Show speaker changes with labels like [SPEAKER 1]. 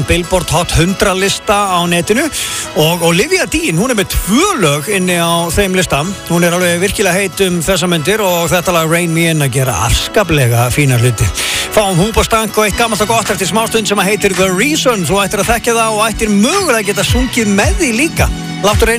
[SPEAKER 1] Billboard Hot 100 lista á netinu og Olivia Dean, hún með 2 lög inni á þeim lista. Hún alveg virkilega heit þessa myndir og þetta lag Rain Me In að gera afskaplega fína hluti. Fáum húpastank og eitt gammalt og gott eftir smástund sem heitir The Reason. Þú ættir að þekkja það og ættir mögulega geta sungið með því líka. Láttu reyna